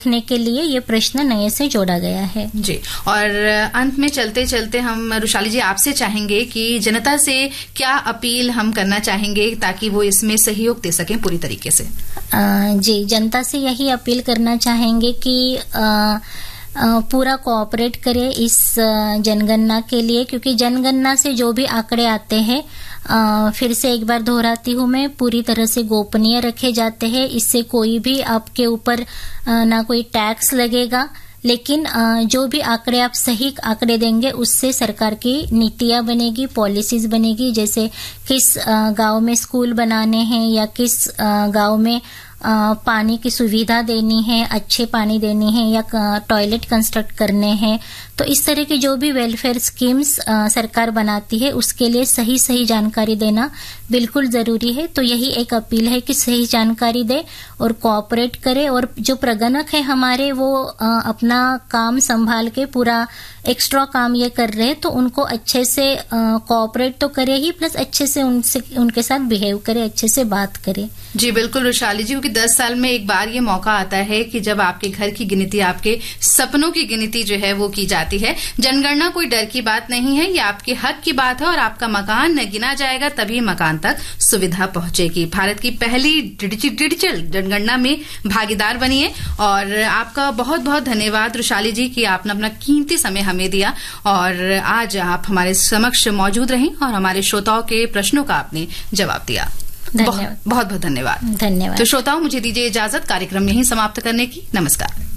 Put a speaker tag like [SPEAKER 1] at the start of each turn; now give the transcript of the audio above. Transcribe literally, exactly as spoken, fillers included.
[SPEAKER 1] रखने के लिए ये प्रश्न नए से जोड़ा गया है।
[SPEAKER 2] जी, और अंत में चलते चलते हम रुशाली जी आपसे चाहेंगे कि जनता से क्या अपील हम करना चाहेंगे ताकि वो इसमें सहयोग दे सकें पूरी तरीके से।
[SPEAKER 1] आ, जी, जनता से यही अपील करना चाहेंगे कि आ, पूरा कोऑपरेट करे इस जनगणना के लिए, क्योंकि जनगणना से जो भी आंकड़े आते हैं फिर से एक बार दोहराती हूँ मैं, पूरी तरह से गोपनीय रखे जाते हैं। इससे कोई भी आपके ऊपर ना कोई टैक्स लगेगा, लेकिन जो भी आंकड़े आप सही आंकड़े देंगे उससे सरकार की नीतियां बनेगी, पॉलिसीज बनेगी। जैसे किस गांव में स्कूल बनाने हैं या किस गांव में आ, पानी की सुविधा देनी है, अच्छे पानी देनी है या टॉयलेट कंस्ट्रक्ट करने हैं, तो इस तरह की जो भी वेलफेयर स्कीम्स आ, सरकार बनाती है उसके लिए सही सही जानकारी देना बिल्कुल जरूरी है। तो यही एक अपील है कि सही जानकारी दे और कोऑपरेट करे, और जो प्रगणक है हमारे वो आ, अपना काम संभाल के पूरा एक्स्ट्रा काम ये कर रहे हैं, तो उनको अच्छे से कोऑपरेट तो करे ही, प्लस अच्छे से उनसे उनके साथ बिहेव करे, अच्छे से बात करे।
[SPEAKER 2] जी बिल्कुल रुशाली जी, क्योंकि दस साल में एक बार ये मौका आता है कि जब आपके घर की गिनती, आपके सपनों की गिनती जो है वो की जाती है। जनगणना कोई डर की बात नहीं है, ये आपके हक की बात है, और आपका मकान न गिना जाएगा तभी मकान तक सुविधा पहुंचेगी। भारत की पहली डिजिटल जनगणना में भागीदार बनिए, और आपका बहुत बहुत धन्यवाद रुशाली जी कि आपने अपना कीमती समय हमें दिया और आज आप हमारे समक्ष मौजूद रहीं और हमारे श्रोताओं के प्रश्नों का आपने जवाब दिया।
[SPEAKER 1] धन्यवाद,
[SPEAKER 2] बहुत बहुत धन्यवाद।
[SPEAKER 1] धन्यवाद।
[SPEAKER 2] तो श्रोताओं, मुझे दीजिए इजाजत कार्यक्रम यहीं समाप्त करने की। नमस्कार।